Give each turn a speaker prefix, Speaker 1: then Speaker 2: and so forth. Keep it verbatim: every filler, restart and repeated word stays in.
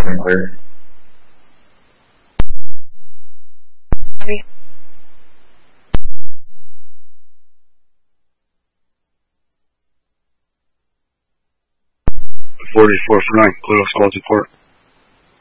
Speaker 1: and clear.
Speaker 2: Copy.
Speaker 3: forty-four for nine, clear off Squad to port.